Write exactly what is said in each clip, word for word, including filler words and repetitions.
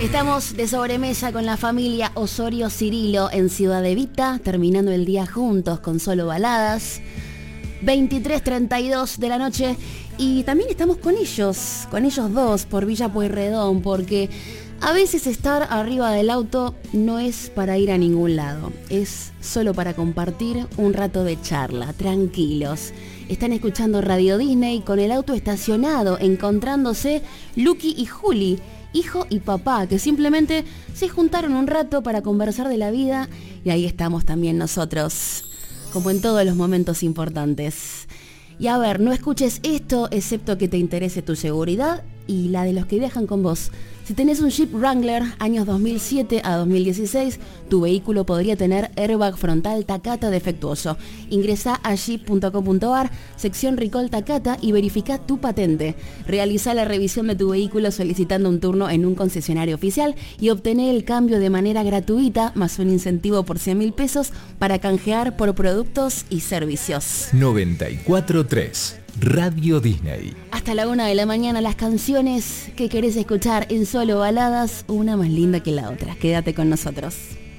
Estamos de sobremesa con la familia Osorio Cirilo en Ciudad Evita, terminando el día juntos con solo baladas. veintitrés treinta y dos de la noche y también estamos con ellos, con ellos dos por Villa Pueyrredón, porque a veces estar arriba del auto no es para ir a ningún lado, es solo para compartir un rato de charla, tranquilos. Están escuchando Radio Disney con el auto estacionado, encontrándose Lucky y Juli, hijo y papá, que simplemente se juntaron un rato para conversar de la vida, y ahí estamos también nosotros, como en todos los momentos importantes. Y a ver, no escuches esto excepto que te interese tu seguridad y la de los que viajan con vos. Si tenés un Jeep Wrangler años dos mil siete a dos mil dieciséis, tu vehículo podría tener airbag frontal Takata defectuoso. Ingresá a jeep punto com punto ar, sección Recall Takata y verifica tu patente. Realizá la revisión de tu vehículo solicitando un turno en un concesionario oficial y obtené el cambio de manera gratuita, más un incentivo por cien mil pesos para canjear por productos y servicios. noventa y cuatro tres Radio Disney. Hasta la una de la mañana, las canciones que querés escuchar en Solo Baladas, una más linda que la otra. Quédate con nosotros.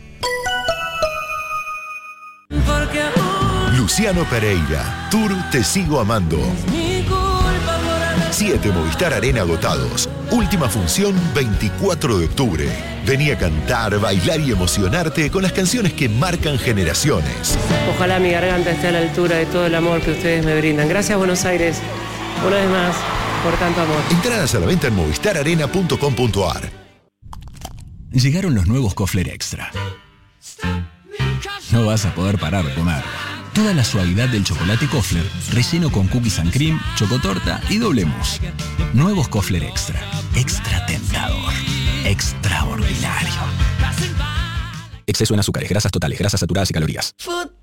Luciano Pereira, Tour Te Sigo Amando. Siete Movistar Arena agotados. Última función veinticuatro de octubre. Vení a cantar, bailar y emocionarte con las canciones que marcan generaciones. Ojalá mi garganta esté a la altura de todo el amor que ustedes me brindan. Gracias, Buenos Aires, una vez más, por tanto amor. Entradas a la venta en movistar arena punto com punto ar. Llegaron los nuevos Kofler Extra. No vas a poder parar de comer. Toda la suavidad del chocolate Kofler, relleno con cookies and cream, chocotorta y doble mousse. Nuevos Kofler Extra. Extra tentador. Extraordinario. Exceso en azúcares, grasas totales, grasas saturadas y calorías.